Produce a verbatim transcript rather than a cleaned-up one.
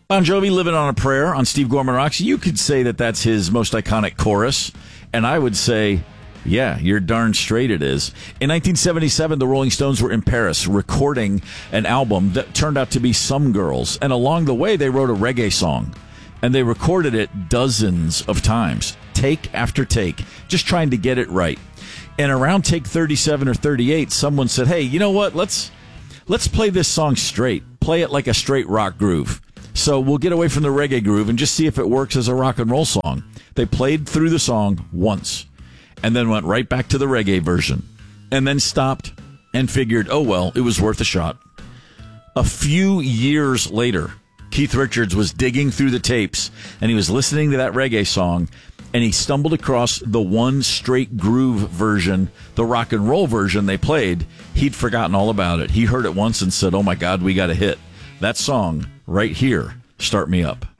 Bon Jovi, Living on a Prayer on Steve Gorman Rocks. You could say that that's his most iconic chorus, and I would say, yeah, you're darn straight it is. In nineteen seventy-seven, the Rolling Stones were in Paris recording an album that turned out to be Some Girls, and along the way, they wrote a reggae song, and they recorded it dozens of times, take after take, just trying to get it right. And around take thirty-seven or thirty-eight, someone said, hey, you know what, let's let's play this song straight. Play it like a straight rock groove. So we'll get away from the reggae groove and just see if it works as a rock and roll song. They played through the song once and then went right back to the reggae version and then stopped and figured, oh, well, it was worth a shot. A few years later, Keith Richards was digging through the tapes and he was listening to that reggae song and he stumbled across the one straight groove version, the rock and roll version they played. He'd forgotten all about it. He heard it once and said, oh, my God, we got a hit. That song right here, Start Me Up.